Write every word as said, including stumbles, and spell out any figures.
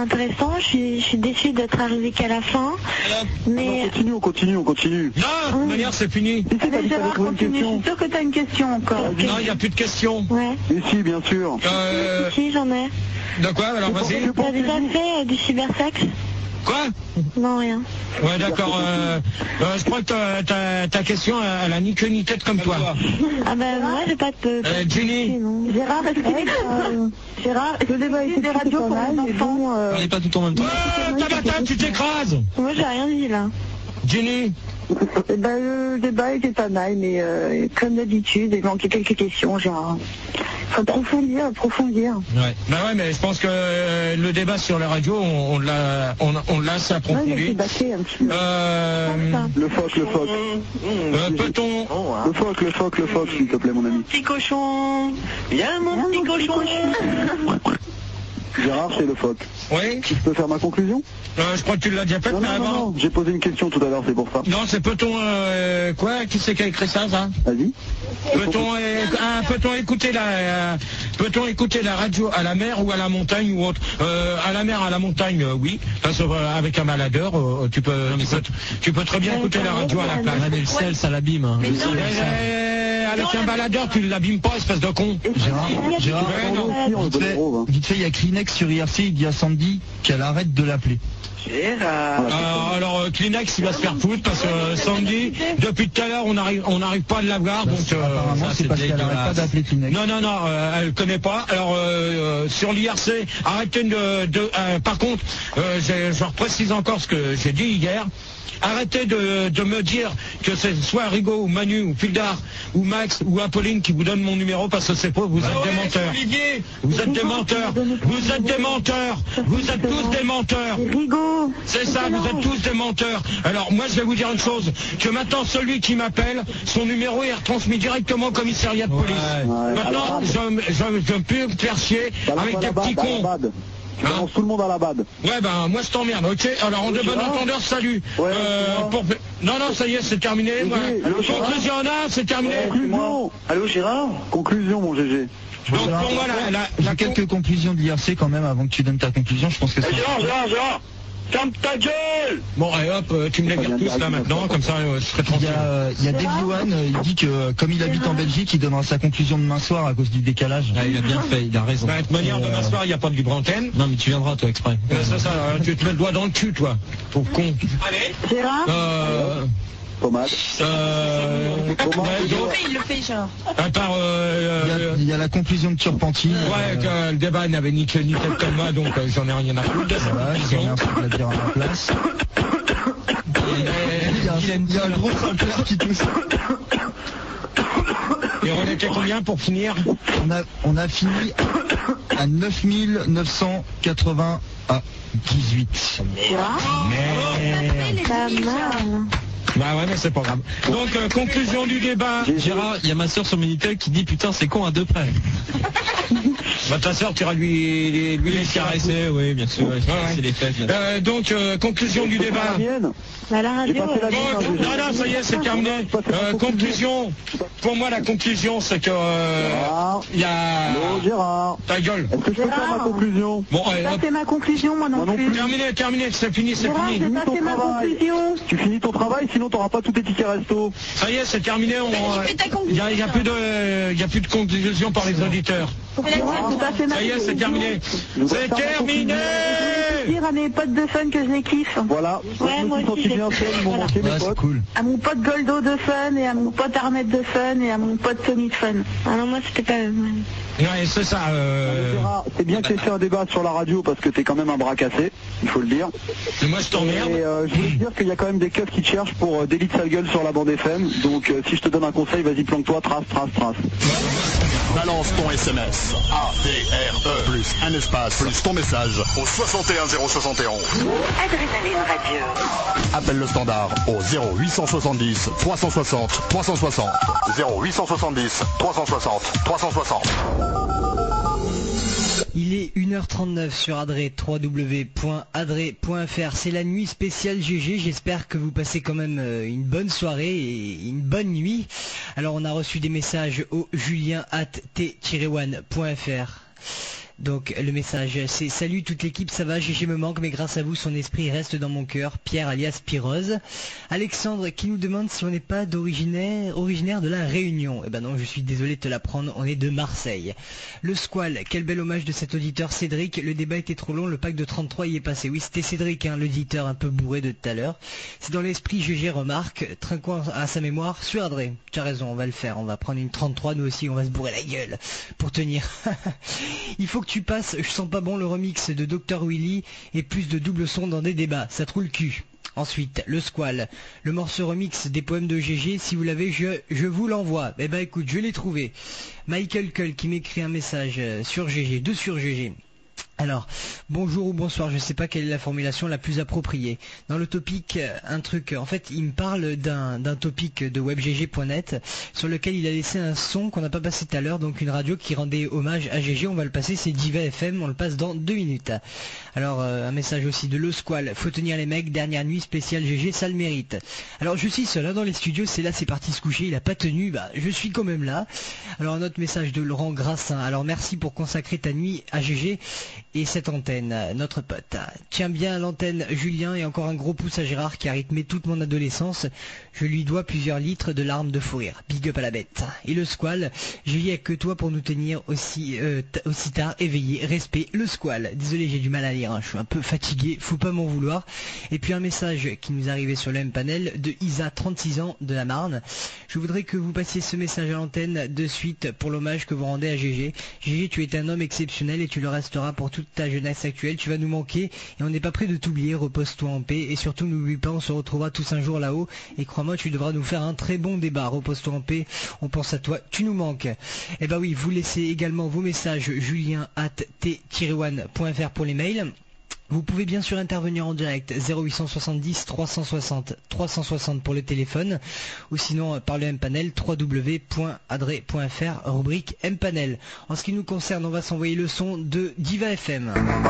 Intéressant, je suis, je suis déçue d'être arrivée qu'à la fin. Mais... On continue, on continue, on continue. Non, de toute manière, c'est fini. Si, si, t'as dit que t'avais trouvé une Je suis question. sûre que tu as une question encore. Okay. Non, il n'y a plus de questions. Ouais. Mais si, bien sûr. Euh... Si, j'en ai. De quoi? Alors, vas-y. T'as déjà fait euh, du cybersexe? Quoi? Non, rien. Ouais, d'accord. Euh, euh, je crois que ta, ta, ta question, elle a ni queue ni tête comme toi. Ah bah moi, j'ai pas de... Euh, Jenny. Gérard, est-ce qu'il est... Euh, Gérard, est-ce que vous avez des radios pour les enfants euh... On n'est pas tout en même temps. Ouais, Tabata, tu t'écrases. Moi, j'ai rien dit, là. Jenny. Eh ben, le débat était pas mal, mais euh, comme d'habitude, il manquait quelques questions, Gérard. Faut approfondir, approfondir. Ouais. Bah ouais, mais je pense que euh, le débat sur la radio, on, on l'a, on, on l'a assez Ouais, il a approfondi. été batté un petit peu. Euh, Le phoque, le phoque. euh, peut-on, Le phoque, le phoque, le phoque, s'il te plaît, mon ami. Petit cochon, viens mon petit cochon. Gérard, c'est le phoque. oui, Je peux faire ma conclusion? euh, je crois que tu l'as déjà fait, Non, mais non, non, avant. non, j'ai posé une question tout à l'heure, c'est pour ça. Non, c'est peut-on, euh, quoi, qui c'est qui a écrit ça, ça? Vas-y. Peut-on, euh, ah, peut-on écouter la, euh, peut-on écouter la radio à la mer ou à la montagne ou autre? Euh, à la mer, à la montagne, euh, oui. Parce que, euh, avec un baladeur, euh, tu peux, tu peux, tu peux très bien écouter la radio à la plage. Ouais, mais le sel, ça l'abîme. Hein. Le sel, ça- Euh, avec un baladeur, tu ne l'abîmes pas, espèce de con. Gérard, Gérard, Ouais, non. Aussi, on vite le fait, retrouve, hein. vite fait, il y a Kleenex sur I R C, il dit à Sandy qu'elle arrête de l'appeler. Gérard. Euh, alors euh, Kleenex il va se faire foutre parce que euh, Sandy, depuis tout à l'heure on n'arrive on n'arrive pas à l'avoir donc euh, Apparemment, ça, c'est parce qu'elle n'arrête pas d'appeler Kleenex. non non non euh, elle connaît pas. Alors euh, euh, sur l'I R C, arrêtez de, de euh, par contre euh, j'ai- je reprécise encore ce que j'ai dit hier. Arrêtez de, de me dire que c'est soit Rigaud ou Manu ou Pildar ou Max ou Apolline qui vous donne mon numéro parce que c'est pas vous êtes des menteurs. Vous êtes des menteurs. Vous êtes des menteurs. Vous êtes tous des menteurs. Rigaud. C'est ça, vous êtes tous des menteurs. Alors moi je vais vous dire une chose, que maintenant celui qui m'appelle, son numéro est retransmis directement au commissariat de police. Ouais. Maintenant je je je ne peux me faire chier Balance avec à des la petits bad, à la cons. bad. Hein? Balance tout le monde à la bad. Ouais ben moi je t'emmerde, ok. Alors en de bon entendeur, salut. Ouais, Euh, c'est moi. pour... Non non ça y est c'est terminé. Oui, Voilà. allô, Conclusion en a, c'est terminé. Conclusion. Allô Gérard. Conclusion, mon G G. Donc pour moi la, la, la J'ai quelques conclusions de l'I R C quand même avant que tu donnes ta conclusion. Je pense que c'est... Gérard, Gérard, Gérard. Ferme ta gueule. Bon allez hop, euh, tu me les vires tous là maintenant, comme ça euh, je serai Il y tranquille. a, euh, il y a Davy One, euh, il dit que euh, comme il habite en Belgique, il donnera sa conclusion demain soir à cause du décalage. Ah, il a bien fait, il a raison. Bah, de toute manière, Et, demain euh, soir, il n'y a pas de libre antenne. Non mais tu viendras toi exprès. Euh, c'est ça, euh, tu te mets le doigt dans le cul, toi. Pauvre con. Allez. Gérard. Euh, Tomate. euh, Comment ouais, donc, Il le fait, Gérard. à part, euh, Il y a, euh, il y a la conclusion de Turpentine. ouais, que le débat n'avait ni queue ni tête comme moi, donc euh, j'en ai rien à foutre de ça. Voilà, j'ai rien à dire à ma place. Il y a, il y a un gros simpleur qui tousse. Et on était combien pour finir? On a, on a fini à neuf mille neuf cent quatre-vingt-dix-huit. Merde. Pas mal. Bah ouais, mais c'est pas grave. Donc, euh, conclusion du débat. Gérard, il y a ma soeur sur Minitel qui dit putain c'est con à deux près. Bah ta soeur, tu iras lui, lui, lui les Caresser, oui bien sûr, Ouais, ouais. c'est les fesses. là. Euh, donc, euh, conclusion du débat. La mienne. Bah, la J'ai radio... passé la euh, mienne. hein, Bon, G G. non, non, ça y est, c'est terminé. Euh, conclusion. Pour moi, la conclusion, c'est que euh, Gérard. il y a Allô, Gérard. ta gueule. Est-ce que je peux faire ma conclusion? Bon, allez, Ça hop. c'est ma conclusion, moi non Moi non plus. plus. Terminé, terminé, c'est fini, c'est Gérard, fini. j'ai Finis passé ton ma travail. conclusion. Tu finis ton travail, sinon t'auras pas tous tes tickets resto. Ça y est, c'est terminé. On, il y a, il y a plus de, il y a plus de conclusion par les auditeurs. Gérard, j'ai passé ma Ça y est, c'est conclusion. terminé. Je voudrais C'est faire ma terminé. Je veux dire à mes potes de fun que je les kiffe. Voilà. Ouais, je me moi suis aussi, senti j'ai- bien seul, ils m'ont voilà. manqué mes Ouais, c'est potes. cool. À mon pote Goldo de fun et à mon pote Arnett de fun et à mon pote Sony de fun. Ah non, moi, c'était pas... ouais. Ouais, c'est ça. Euh... Gérard, c'est bien que tu aies fait un débat sur la radio parce que t'es quand même un bras cassé, il faut le dire. Moi, je t'emmerde. Et euh, je voulais te dire qu'il y a quand même des keufs qui te cherchent pour euh, délit de sale gueule sur la bande F M. Donc euh, si je te donne un conseil, vas-y planque-toi, trace, trace, trace. Balance ton S M S A D R E plus un espace plus ton message au soixante et un zéro soixante et onze. Adrénaline Radio. Appelle le standard au zéro huit cent soixante-dix trois cent soixante trois cent soixante. zéro huit cent soixante-dix trois cent soixante trois cent soixante. Il est une heure trente-neuf sur Adré, w w w point adré point f r. C'est la nuit spéciale G G. J'espère que vous passez quand même euh, une bonne soirée et une bonne nuit. Alors on a reçu des messages au julien arobase t tiret one point f r. Donc le message c'est: salut toute l'équipe, ça va, Gégé me manque mais grâce à vous son esprit reste dans mon cœur. Pierre alias Pirose. Alexandre qui nous demande si on n'est pas d'originaire originaire de la Réunion. Eh ben non, je suis désolé de te l'apprendre, on est de Marseille. Le Squal, quel bel hommage de cet auditeur Cédric, le débat était trop long, le pack de trente-trois y est passé. Oui, c'était Cédric, hein, l'auditeur un peu bourré de tout à l'heure. C'est dans l'esprit Gégé remarque, trinquant à sa mémoire sur Adré. Tu as raison, on va le faire, on va prendre une trente-trois nous aussi, on va se bourrer la gueule pour tenir. Il faut que tu passes, je sens pas bon le remix de docteur Willy et plus de double son dans des débats, ça trouve le cul. Ensuite, le Squal, le morceau remix des poèmes de Gégé, si vous l'avez, je, je vous l'envoie. Eh ben écoute, je l'ai trouvé. Michael Cull qui m'écrit un message sur Gégé, deux sur Gégé. Alors, bonjour ou bonsoir, je sais pas quelle est la formulation la plus appropriée. Dans le topic, un truc, en fait, il me parle d'un d'un topic de webgg point net sur lequel il a laissé un son qu'on n'a pas passé tout à l'heure, donc une radio qui rendait hommage à Gégé, on va le passer, c'est Diva F M, on le passe dans deux minutes. Alors, euh, un message aussi de Le Squal, faut tenir les mecs, dernière nuit spéciale Gégé, ça le mérite. Alors, je suis seul, hein, dans les studios, c'est là, c'est parti se coucher, il a pas tenu, bah, je suis quand même là. Alors, un autre message de Laurent Grassin, alors merci pour consacrer ta nuit à Gégé et cette antenne, notre pote. Tiens bien l'antenne Julien et encore un gros pouce à Gérard qui a rythmé toute mon adolescence. Je lui dois plusieurs litres de larmes de fou rire. Big up à la bête. Et le Squal, je vis avec que toi pour nous tenir aussi, euh, aussi tard éveillés. Respect, le Squal. Désolé, j'ai du mal à lire, hein. Je suis un peu fatigué, faut pas m'en vouloir. Et puis un message qui nous arrivait sur le M-Panel de Isa, trente-six ans, de la Marne. Je voudrais que vous passiez ce message à l'antenne de suite pour l'hommage que vous rendez à Gégé. Gégé, tu es un homme exceptionnel et tu le resteras pour toute ta jeunesse actuelle, tu vas nous manquer et on n'est pas prêt de t'oublier, repose-toi en paix et surtout n'oublie pas, on se retrouvera tous un jour là-haut et crois-moi tu devras nous faire un très bon débat, repose-toi en paix, on pense à toi, tu nous manques. Et bah oui, vous laissez également vos messages julien arobase t tiret one point f r pour les mails. Vous pouvez bien sûr intervenir en direct, zéro huit cent soixante-dix trois cent soixante trois cent soixante pour le téléphone, ou sinon par le M-Panel, w w w point adré point f r, rubrique M-Panel. En ce qui nous concerne, on va s'envoyer le son de Diva F M.